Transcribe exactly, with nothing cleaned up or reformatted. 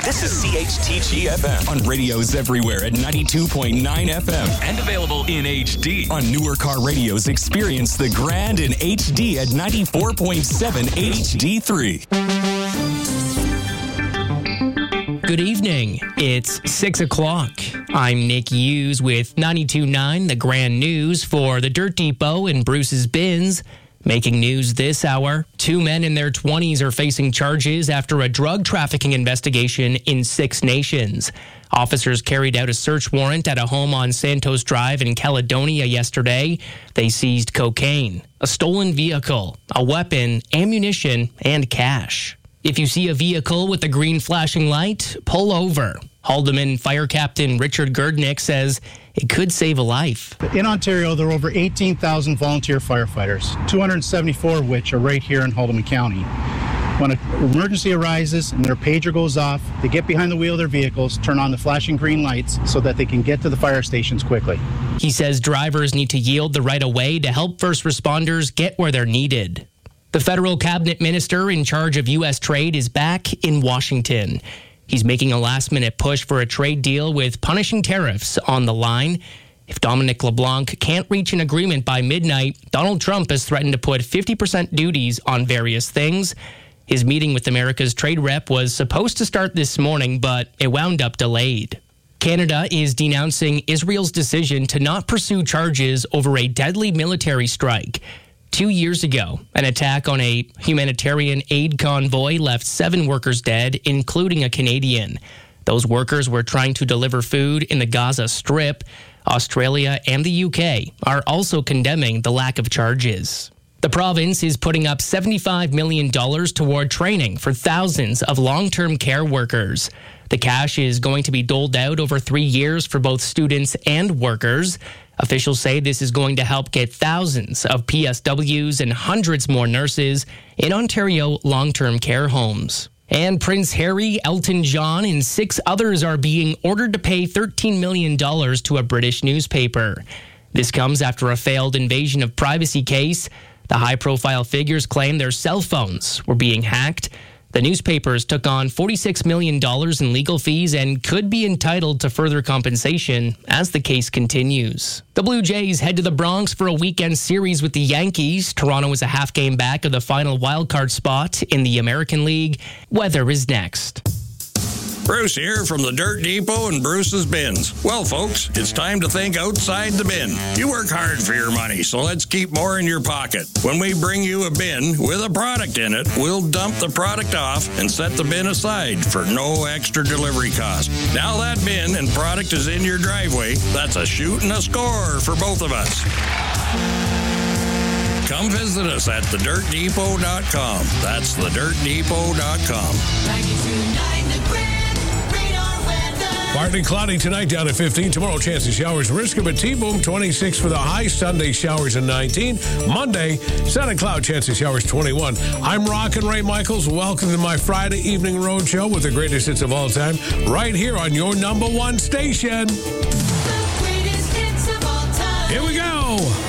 This is C H T G F M on radios everywhere at ninety-two point nine F M and available in H D. On newer car radios, experience the grand in H D at ninety-four point seven H D three. Good evening. It's six o'clock. I'm Nick Hughes with ninety-two point nine, the Grand News for the Dirt Depot and Bruce's Bins. Making news this hour, two men in their twenties are facing charges after a drug trafficking investigation in Six Nations. Officers carried out a search warrant at a home on Santos Drive in Caledonia yesterday. They seized cocaine, a stolen vehicle, a weapon, ammunition, and cash. If you see a vehicle with a green flashing light, pull over. Haldeman Fire Captain Richard Gerdnick says it could save a life. In Ontario, there are over eighteen thousand volunteer firefighters, two hundred seventy-four of which are right here in Haldeman County. When an emergency arises and their pager goes off, they get behind the wheel of their vehicles, turn on the flashing green lights so that they can get to the fire stations quickly. He says drivers need to yield the right of way to help first responders get where they're needed. The federal cabinet minister in charge of U S trade is back in Washington. He's making a last-minute push for a trade deal with punishing tariffs on the line. If Dominic LeBlanc can't reach an agreement by midnight, Donald Trump has threatened to put fifty percent duties on various things. His meeting with America's trade rep was supposed to start this morning, but it wound up delayed. Canada is denouncing Israel's decision to not pursue charges over a deadly military strike. Two years ago, an attack on a humanitarian aid convoy left seven workers dead, including a Canadian. Those workers were trying to deliver food in the Gaza Strip. Australia and the U K are also condemning the lack of charges. The province is putting up seventy-five million dollars toward training for thousands of long-term care workers. The cash is going to be doled out over three years for both students and workers. Officials say this is going to help get thousands of P S Ws and hundreds more nurses in Ontario long-term care homes. And Prince Harry, Elton John, and six others are being ordered to pay thirteen million dollars to a British newspaper. This comes after a failed invasion of privacy case. The high-profile figures claim their cell phones were being hacked. The newspapers took on forty-six million dollars in legal fees and could be entitled to further compensation as the case continues. The Blue Jays head to the Bronx for a weekend series with the Yankees. Toronto is a half game back of the final wildcard spot in the American League. Weather is next. Bruce here from the Dirt Depot and Bruce's Bins. Well, folks, it's time to think outside the bin. You work hard for your money, so let's keep more in your pocket. When we bring you a bin with a product in it, we'll dump the product off and set the bin aside for no extra delivery cost. Now that bin and product is in your driveway, that's a shoot and a score for both of us. Come visit us at the dirt depot dot com. That's the dirt depot dot com. Partly cloudy tonight, down to fifteen. Tomorrow, chance of showers. Risk of a T-boom, twenty-six for the high. Sunday, showers at nineteen. Monday, sun and cloud, chance of showers, twenty-one. I'm Rockin' Ray Michaels. Welcome to my Friday evening road show with the greatest hits of all time, right here on your number one station. The greatest hits of all time. Here we go.